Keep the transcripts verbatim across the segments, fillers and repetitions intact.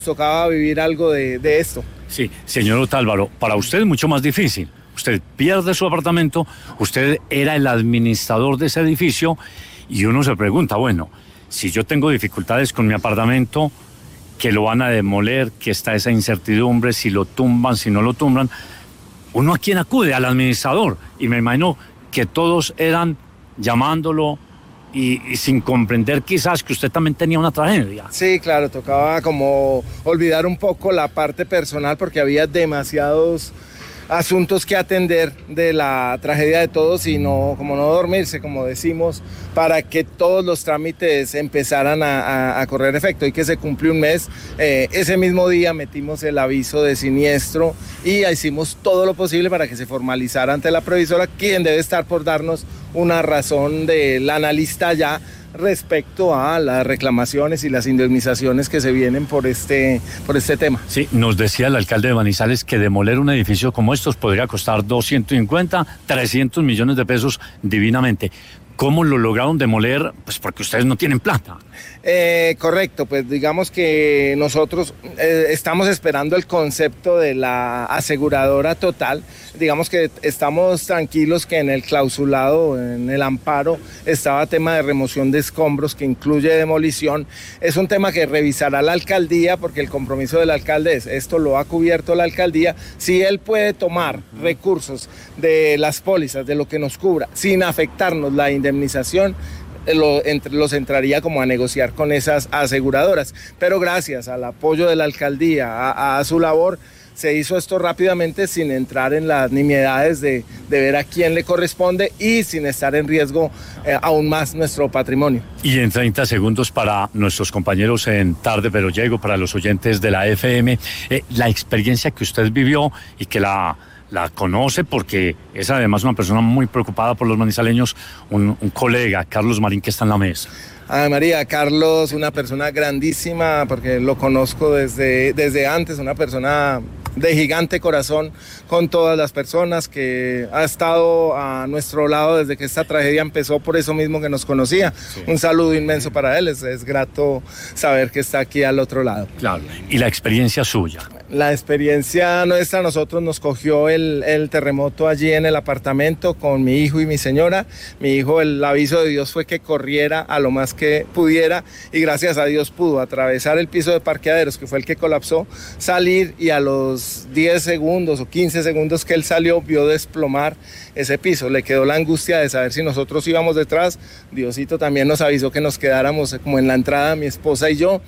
tocaba vivir algo de, de esto. Sí, señor Otálvaro, para usted es mucho más difícil. Usted pierde su apartamento, usted era el administrador de ese edificio y uno se pregunta, bueno, si yo tengo dificultades con mi apartamento, que lo van a demoler, que está esa incertidumbre, si lo tumban, si no lo tumban, ¿uno a quién acude? Al administrador. Y me imagino que todos eran llamándolo y, y sin comprender quizás que usted también tenía una tragedia. Sí, claro, tocaba como olvidar un poco la parte personal porque había demasiados asuntos que atender de la tragedia de todos y no, como no dormirse, como decimos, para que todos los trámites empezaran a, a, a correr efecto. Y que se cumplió un mes, eh, ese mismo día metimos el aviso de siniestro y hicimos todo lo posible para que se formalizara ante la provisora, quien debe estar por darnos una razón del analista ya respecto a las reclamaciones y las indemnizaciones que se vienen por este, por este tema. Sí, nos decía el alcalde de Manizales que demoler un edificio como estos podría costar doscientos cincuenta, trescientos millones de pesos divinamente. ¿Cómo lo lograron demoler? Pues porque ustedes no tienen plata. Eh, correcto, pues digamos que nosotros eh, estamos esperando el concepto de la aseguradora total. Digamos que estamos tranquilos que en el clausulado, en el amparo, estaba tema de remoción de escombros que incluye demolición. Es un tema que revisará la alcaldía porque el compromiso del alcalde es, esto lo ha cubierto la alcaldía. Si él puede tomar recursos de las pólizas, de lo que nos cubra, sin afectarnos la indemnización, Lo, entre, los entraría como a negociar con esas aseguradoras, pero gracias al apoyo de la alcaldía, a, a su labor, se hizo esto rápidamente sin entrar en las nimiedades de, de ver a quién le corresponde y sin estar en riesgo eh, aún más nuestro patrimonio. Y en treinta segundos para nuestros compañeros en Tarde Pero Llego, para los oyentes de la F M, eh, la experiencia que usted vivió y que la... la conoce porque es además una persona muy preocupada por los manizaleños, un, un colega, Carlos Marín, que está en la mesa. Ay, María, Carlos, una persona grandísima, porque lo conozco desde, desde antes, una persona de gigante corazón con todas las personas, que ha estado a nuestro lado desde que esta tragedia empezó, por eso mismo que nos conocía. Sí. Un saludo inmenso para él, es, es grato saber que está aquí al otro lado. Claro, y la experiencia suya. La experiencia nuestra, a nosotros nos cogió el, el terremoto allí en el apartamento con mi hijo y mi señora. Mi hijo, el aviso de Dios fue que corriera a lo más que pudiera y gracias a Dios pudo atravesar el piso de parqueaderos, que fue el que colapsó, salir y a los diez segundos o quince segundos que él salió vio desplomar ese piso. Le quedó la angustia de saber si nosotros íbamos detrás. Diosito también nos avisó que nos quedáramos como en la entrada, mi esposa y yo.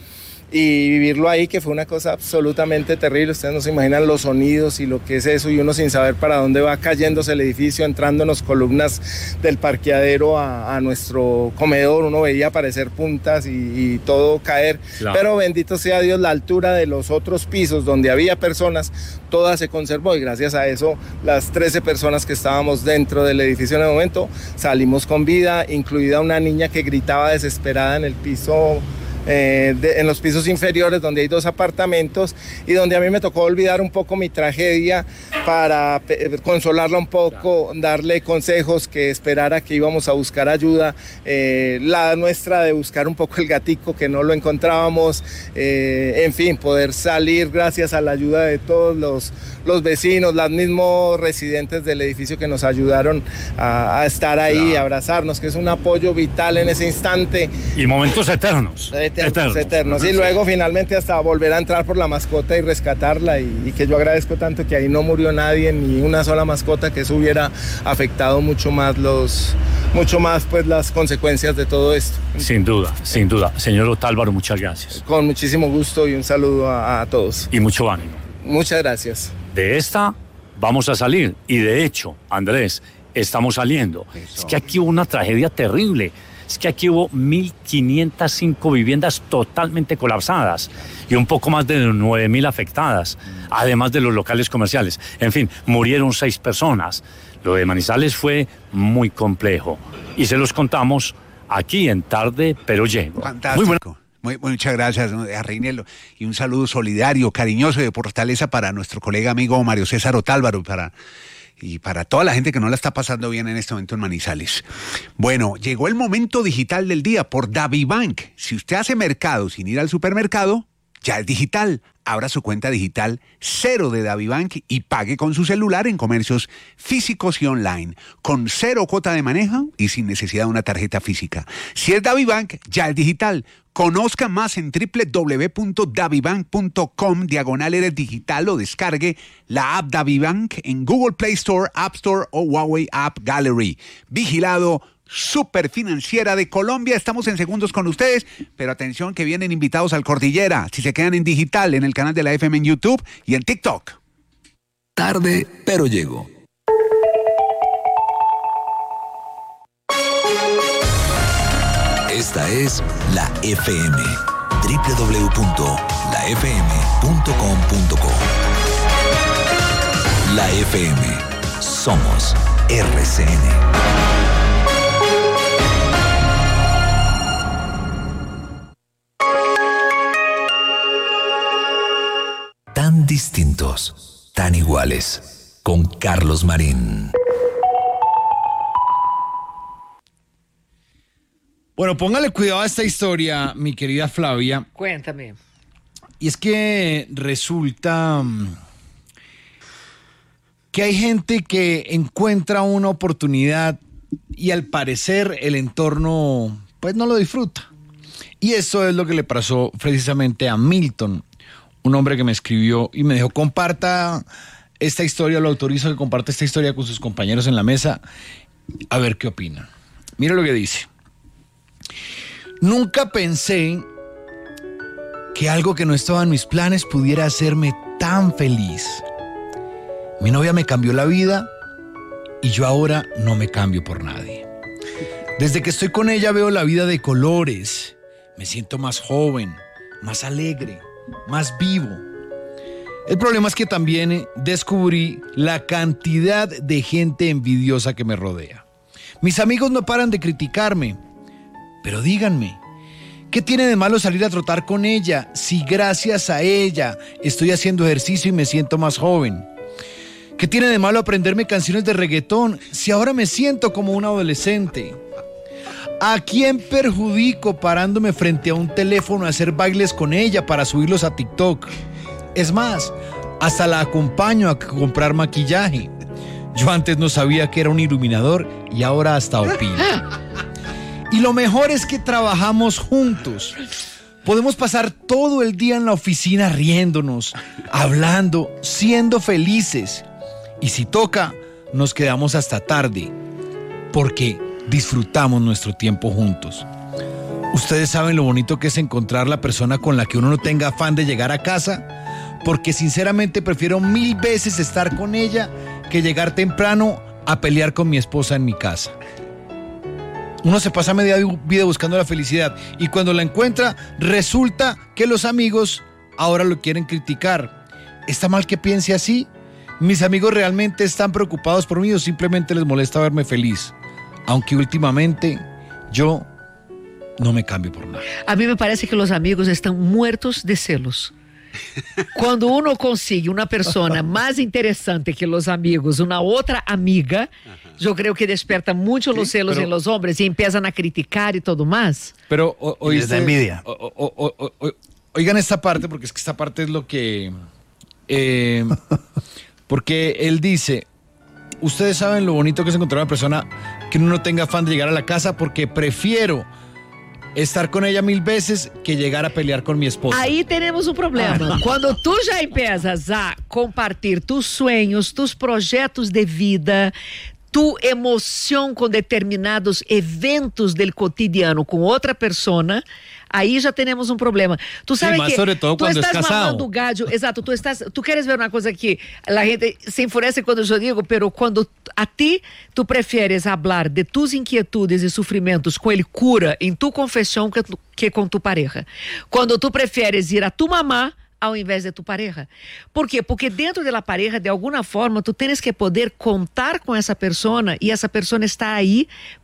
Y vivirlo ahí, que fue una cosa absolutamente terrible. Ustedes no se imaginan los sonidos y lo que es eso, y uno sin saber para dónde va cayéndose el edificio, entrándonos columnas del parqueadero a, a nuestro comedor. Uno veía aparecer puntas y, y todo caer. Claro. Pero bendito sea Dios, la altura de los otros pisos donde había personas, toda se conservó, y gracias a eso las trece personas que estábamos dentro del edificio en el momento salimos con vida, incluida una niña que gritaba desesperada en el piso. Eh, de, en los pisos inferiores, donde hay dos apartamentos y donde a mí me tocó olvidar un poco mi tragedia para eh, consolarla un poco, darle consejos, que esperara que íbamos a buscar ayuda, eh, la nuestra de buscar un poco el gatico que no lo encontrábamos, eh, en fin, poder salir gracias a la ayuda de todos los, los vecinos, los mismos residentes del edificio que nos ayudaron a, a estar ahí, claro. A abrazarnos, que es un apoyo vital en ese instante. Y momentos eternos. Eternos, eternos. eternos. Y luego finalmente hasta volver a entrar por la mascota y rescatarla, y, y que yo agradezco tanto que ahí no murió nadie, ni una sola mascota, que eso hubiera afectado mucho más los, mucho más pues las consecuencias de todo esto. Sin duda, sin duda. Señor Otálvaro, muchas gracias. Con muchísimo gusto y un saludo a, a todos. Y mucho ánimo. Muchas gracias. De esta vamos a salir, y de hecho, Andrés, estamos saliendo. Eso. Es que aquí hubo una tragedia terrible. Es que aquí hubo mil quinientas cinco viviendas totalmente colapsadas y un poco más de nueve mil afectadas, además de los locales comerciales. En fin, murieron seis personas. Lo de Manizales fue muy complejo y se los contamos aquí en Tarde Pero Llego. Fantástico. Muy bueno. Muy, muchas gracias a Reinelo, y un saludo solidario, cariñoso y de fortaleza para nuestro colega amigo Mario César Otálvaro, para... y para toda la gente que no la está pasando bien en este momento en Manizales. Bueno, llegó el momento digital del día por DaviBank. Si usted hace mercado sin ir al supermercado, ya es digital. Abra su cuenta digital cero de DaviBank y pague con su celular en comercios físicos y online, con cero cuota de manejo y sin necesidad de una tarjeta física. Si es DaviBank, ya es digital. Conozca más en doble u doble u doble u punto davibank punto com diagonal eres digital o descargue la app DaviBank en Google Play Store, App Store o Huawei App Gallery. Vigilado Superfinanciera de Colombia. Estamos en segundos con ustedes, pero atención que vienen invitados al Cordillera. Si se quedan en digital, en el canal de la F M en YouTube y en TikTok. Tarde, pero llego. Esta es la F M. doble u doble u doble u punto la f m punto com punto co. La F M. Somos R C N. Tan distintos, tan iguales, con Carlos Marín. Bueno, póngale cuidado a esta historia, mi querida Flavia. Cuéntame. Y es que resulta um, que hay gente que encuentra una oportunidad y al parecer el entorno pues no lo disfruta. Y eso es lo que le pasó precisamente a Milton, un hombre que me escribió y me dijo, comparta esta historia, lo autorizo que comparta esta historia con sus compañeros en la mesa, a ver qué opinan. Mira lo que dice. Nunca pensé que algo que no estaba en mis planes pudiera hacerme tan feliz. Mi novia me cambió la vida y yo ahora no me cambio por nadie. Desde que estoy con ella veo la vida de colores. Me siento más joven, más alegre, más vivo. El problema es que también descubrí la cantidad de gente envidiosa que me rodea. Mis amigos no paran de criticarme, pero díganme, ¿qué tiene de malo salir a trotar con ella si gracias a ella estoy haciendo ejercicio y me siento más joven? ¿Qué tiene de malo aprenderme canciones de reggaetón si ahora me siento como un adolescente? ¿A quién perjudico parándome frente a un teléfono a hacer bailes con ella para subirlos a TikTok? Es más, hasta la acompaño a comprar maquillaje. Yo antes no sabía que era un iluminador y ahora hasta opino. Y lo mejor es que trabajamos juntos. Podemos pasar todo el día en la oficina riéndonos, hablando, siendo felices. Y si toca, nos quedamos hasta tarde, porque disfrutamos nuestro tiempo juntos. Ustedes saben lo bonito que es encontrar la persona con la que uno no tenga afán de llegar a casa, porque sinceramente prefiero mil veces estar con ella que llegar temprano a pelear con mi esposa en mi casa. Uno se pasa media vida buscando la felicidad y cuando la encuentra resulta que los amigos ahora lo quieren criticar. ¿Está mal que piense así? ¿Mis amigos realmente están preocupados por mí o simplemente les molesta verme feliz? Aunque últimamente yo no me cambio por nada. A mí me parece que los amigos están muertos de celos. Cuando uno consigue una persona más interesante que los amigos, una otra amiga, yo creo que despierta mucho los celos pero, en los hombres y empiezan a criticar y todo más. Pero o, o, les da envidia. O, o, o, o, oigan esta parte, porque es que esta parte es lo que... Eh, porque él dice, ustedes saben lo bonito que es encontrar una persona que uno no tenga afán de llegar a la casa porque prefiero estar con ella mil veces que llegar a pelear con mi esposa. Ahí tenemos un problema. Cuando tú ya empiezas a compartir tus sueños, tus projetos de vida, tu emoción con determinados eventos del cotidiano con otra persona, aí já temos um problema. Tu sabes sí, que sobre todo tu estás estás mamando gallo, exato, tu estás, tu queres ver uma coisa que a gente se enfurece quando eu digo, pero quando a ti tu prefieres hablar de tus inquietudes e sofrimentos com ele cura em tu confissão que, que com tu pareja. Quando tu prefieres ir a tu mamá ao invés de tu pareja. ¿Por quê? Porque dentro de la pareja, de alguna forma, tu tienes que poder contar com essa persona e essa persona está aí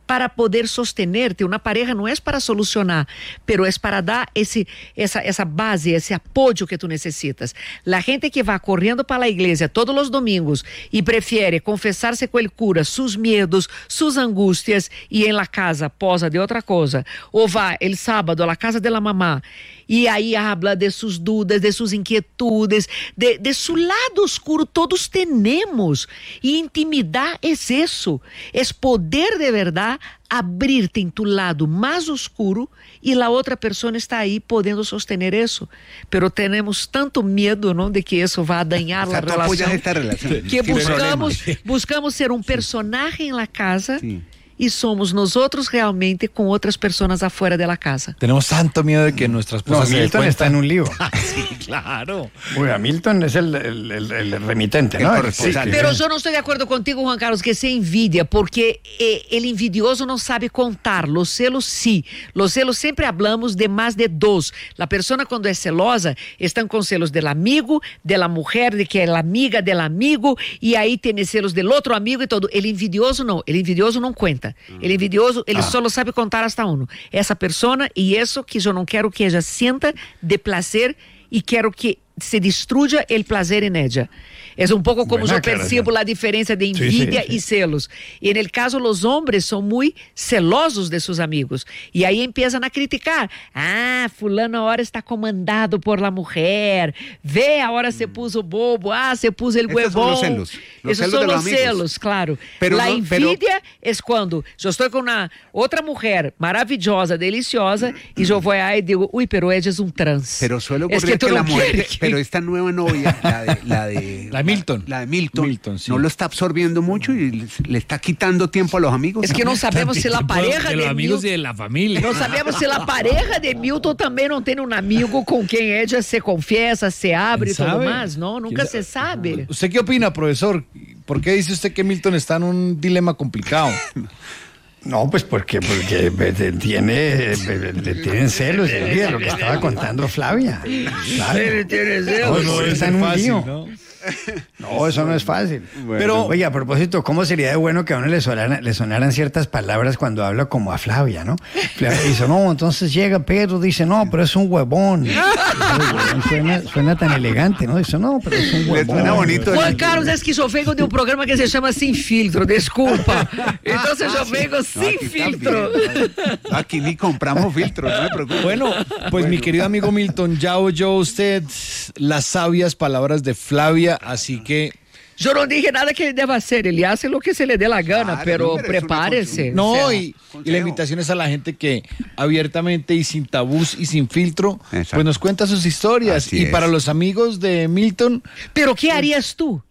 para poder sostenerte. Una pareja no es para solucionar, pero es para dar ese, esa, esa base, ese apoyo que tú necesitas. La gente que va corriendo para la iglesia todos los domingos y prefiere confesarse con el cura sus miedos, sus angustias, y en la casa posa de otra cosa, o va el sábado a la casa de la mamá y ahí habla de sus dudas, de sus inquietudes, de, de su lado oscuro. Todos tenemos, y intimidad es eso, es poder de verdad abrirte en tu lado más oscuro y la otra persona está ahí podendo sostener eso, pero tenemos tanto miedo, ¿no?, de que eso va a dañar o sea, la relación, esta relación, que buscamos, buscamos ser un personaje en la casa. Sí. Y somos nosotros realmente con otras personas afuera de la casa. Tenemos tanto miedo de que nuestra esposa no, se Milton está en un lío. Sí, claro. Bueno, Milton es el, el, el, el remitente, ¿no? El sí, pero yo no estoy de acuerdo contigo, Juan Carlos, que sea envidia, porque eh, el envidioso no sabe contar. Los celos sí. Los celos siempre hablamos de más de dos. La persona cuando es celosa, están con celos del amigo, de la mujer, de que es la amiga del amigo, y ahí tiene celos del otro amigo y todo. El envidioso no, el envidioso no cuenta. El envidioso, ele ah. só sabe contar hasta uno. Essa persona, e isso que eu não quero que ela sinta de prazer e quero que se destruya el placer en ella. Es un poco como Buena yo percibo la diferencia de envidia sí, sí, sí. y celos. Y en el caso los hombres son muy celosos de sus amigos. Y ahí empiezan a criticar. Ah, fulano ahora está comandado por la mujer. Ve, ahora mm. se puso bobo. Ah, se puso el huevón. Esos son los celos. Los Esos celos son los, los celos, claro. Pero la no, envidia pero... es cuando yo estoy con una otra mujer maravillosa, deliciosa, y yo voy ahí y digo, uy, pero ella es un trans. Pero suele ocurrir es que, que la mujer... Que... Pero esta nueva novia, la de... La de, la de Milton. La, la de Milton, Milton sí. no lo está absorbiendo mucho y le, le está quitando tiempo a los amigos. Es que no sabemos si la pareja de, de los amigos Milton, y de la familia. No sabemos si la pareja de Milton también no tiene un amigo con quien ella se confiesa, se abre y todo más, ¿no? Nunca se sabe. ¿Usted qué opina, profesor? ¿Por qué dice usted que Milton está en un dilema complicado? No, pues porque, porque tiene, le tienen celos, lo que estaba contando Flavia. Claro. Le tiene celos. No, no, está en un lío. ¿No? No, eso no es fácil. Bueno. Pero, oye, a propósito, ¿cómo sería de bueno que a uno le sonaran, le sonaran ciertas palabras cuando habla como a Flavia, ¿no? Flavia dice, no, entonces llega Pedro, dice, no, pero es un huevón. Suena, suena tan elegante, ¿no? Dice, no, pero es un huevón. Suena bonito. Juan Carlos es que yo vengo de un programa que se llama Sin Filtro, disculpa. Entonces yo vengo no, sin filtro. Aquí ni compramos filtros, no me preocupe. Bueno, pues bueno. Mi querido amigo Milton, ya oyó usted las sabias palabras de Flavia, así que... Yo no dije nada que él deba hacer, él hace lo que se le dé la gana, claro, pero, pero prepárese. No, y, y la invitación es a la gente que abiertamente y sin tabús y sin filtro, exacto, pues nos cuenta sus historias. Así y es. Para los amigos de Milton... ¿Pero qué harías tú?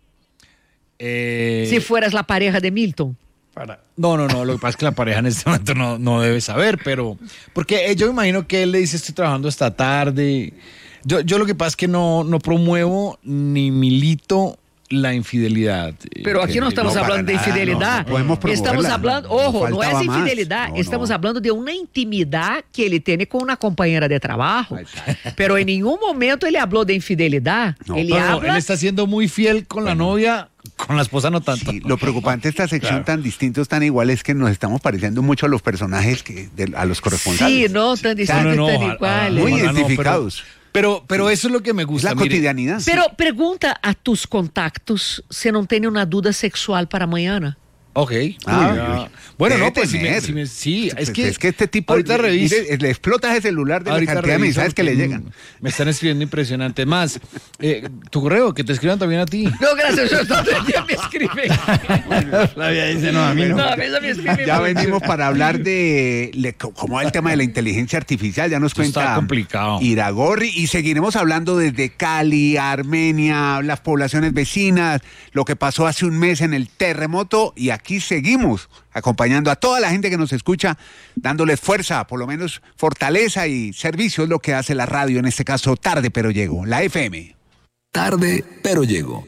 Eh... Si fueras la pareja de Milton. Para... No, no, no, lo que pasa es que la pareja en este momento no, no debe saber, pero... Porque yo me imagino que él le dice, estoy trabajando esta tarde... Yo, yo lo que pasa es que no, no promuevo ni milito la infidelidad. Pero aquí no estamos no, hablando de infidelidad. No, no estamos hablando, ojo, no es infidelidad, no, estamos no. hablando de una intimidad que él tiene con una compañera de trabajo. Pero en ningún momento él habló de infidelidad. No, él, pero habla... él está siendo muy fiel con la novia. Con la esposa no tanto. Sí, lo preocupante de esta sección, claro, tan distintos, tan iguales, es que nos estamos pareciendo mucho a los personajes que de, a los corresponsales. Sí, no, tan distintos, no, no, tan iguales. Muy identificados. Pero, pero eso es lo que me gusta. La mire. Cotidianidad. Pero pregunta a tus contactos si no tienen una duda sexual para mañana. Ok. Ah, uy, uy. Bueno, debe no, pues si me, si me, sí, es que, es que este tipo ahorita le, revisa, mire, le explota ese celular de la cantidad de mensajes que le llegan. Me están escribiendo impresionante. Más, eh, tu correo, que te escriban también a ti. No, gracias, yo todo el día me escriben. Flavia dice, no, a mí no. No, a mí no me escriben. Ya venimos para hablar de le, cómo va el tema de la inteligencia artificial, ya nos Esto cuenta está complicado. Iragorri, y seguiremos hablando desde Cali, Armenia, las poblaciones vecinas, lo que pasó hace un mes en el terremoto, y aquí seguimos acompañando a toda la gente que nos escucha, dándoles fuerza, por lo menos fortaleza y servicio es lo que hace la radio, en este caso Tarde Pero Llego, la F M. Tarde Pero Llego.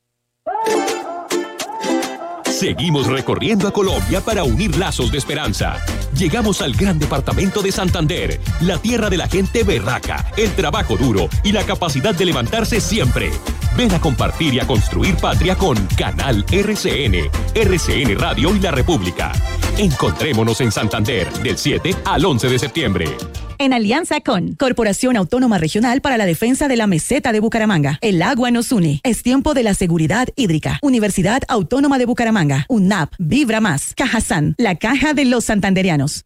Seguimos recorriendo a Colombia para unir lazos de esperanza. Llegamos al gran departamento de Santander, la tierra de la gente berraca, el trabajo duro y la capacidad de levantarse siempre. Ven a compartir y a construir patria con Canal R C N, R C N Radio y La República. Encontrémonos en Santander del siete al once de septiembre. En alianza con Corporación Autónoma Regional para la Defensa de la Meseta de Bucaramanga. El agua nos une. Es tiempo de la seguridad hídrica. Universidad Autónoma de Bucaramanga. UNAP. Vibra más. Cajazán. La caja de los santanderianos.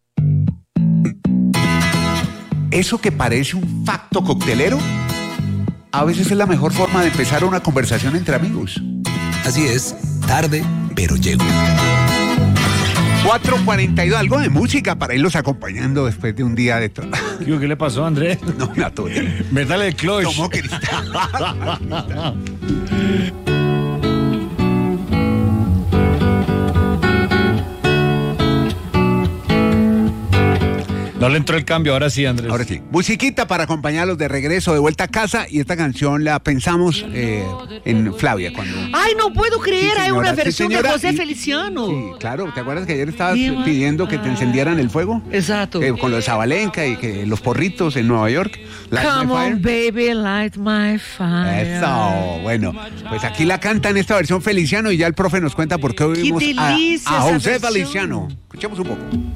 Eso que parece un facto coctelero, a veces es la mejor forma de empezar una conversación entre amigos. Así es. Tarde, pero llego. cuatro cuarenta y dos, algo de música para irlos acompañando después de un día de trabajo. ¿Qué le pasó, Andrés? No, Natalia. Métale el clutch. Tomó cristal. No le entró el cambio, ahora sí, Andrés. Ahora sí. Musiquita para acompañarlos de regreso, de vuelta a casa. Y esta canción la pensamos eh, en Flavia cuando... Ay, no puedo creer, Sí, hay señora, una sí, versión señora, de José y- Feliciano. Sí, claro. ¿Te acuerdas que ayer estabas Sí, pidiendo que te encendieran el fuego? Exacto. Eh, con lo de Zabalenka y que los porritos en Nueva York. Light My Come on, Fire. baby, light my fire. Eso, bueno, pues aquí la canta en esta versión Feliciano y ya el profe nos cuenta por qué oímos a, delicia a esa José versión. Feliciano. Escuchemos un poco.